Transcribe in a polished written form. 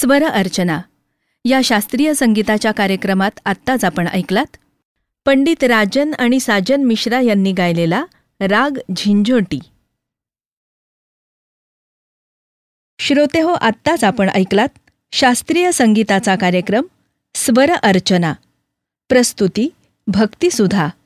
स्वर अर्चना या शास्त्रीय संगीताच्या कार्यक्रमात आत्ताच आपण ऐकलात पंडित राजन आणि साजन मिश्रा यांनी गायलेला राग झिंझोटी. श्रोतेहो, आत्ताच आपण ऐकलात शास्त्रीय संगीताचा कार्यक्रम स्वर अर्चना. प्रस्तुती भक्तिसुधा.